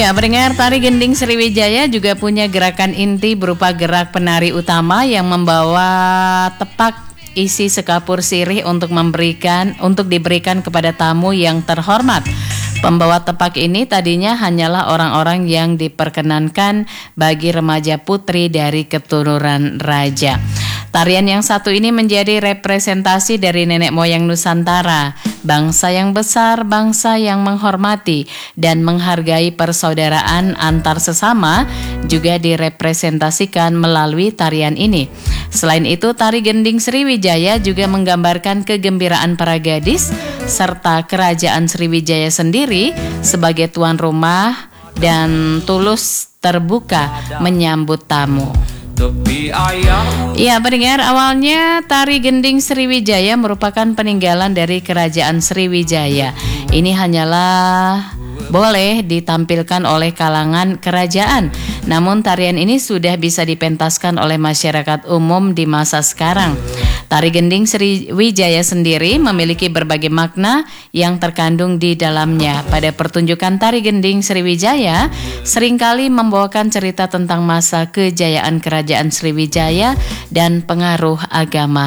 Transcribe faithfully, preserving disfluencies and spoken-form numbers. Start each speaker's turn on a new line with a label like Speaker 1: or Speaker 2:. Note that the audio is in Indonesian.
Speaker 1: Iya, pendengar, tari gending Sriwijaya juga punya gerakan inti berupa gerak penari utama yang membawa tepak isi sekapur sirih untuk memberikan untuk diberikan kepada tamu yang terhormat. Pembawa tepak ini tadinya hanyalah orang-orang yang diperkenankan bagi remaja putri dari keturunan raja. Tarian yang satu ini menjadi representasi dari nenek moyang Nusantara, bangsa yang besar, bangsa yang menghormati dan menghargai persaudaraan antar sesama juga direpresentasikan melalui tarian ini. Selain itu, tari gending Sriwijaya juga menggambarkan kegembiraan para gadis serta kerajaan Sriwijaya sendiri sebagai tuan rumah dan tulus terbuka menyambut tamu. Ya, pendengar, awalnya tari gending Sriwijaya merupakan peninggalan dari kerajaan Sriwijaya. Ini hanyalah boleh ditampilkan oleh kalangan kerajaan. Namun tarian ini sudah bisa dipentaskan oleh masyarakat umum di masa sekarang. Tari gending Sriwijaya sendiri memiliki berbagai makna yang terkandung di dalamnya. Pada pertunjukan tari gending Sriwijaya seringkali membawakan cerita tentang masa kejayaan kerajaan Sriwijaya dan pengaruh agama